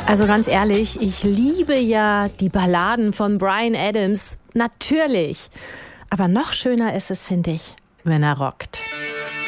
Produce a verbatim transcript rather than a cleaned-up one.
Also ganz ehrlich, ich liebe ja die Balladen von Bryan Adams, natürlich. Aber noch schöner ist es, finde ich, wenn er rockt.